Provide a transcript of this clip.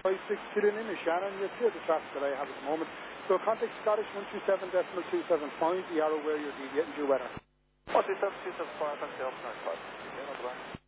56 Killian in Shannon, you'll see the traffic that I have at the moment. So contact Scottish 127.27, find the arrow where you're deviating due weather. 127.275, thanks, Delta 95.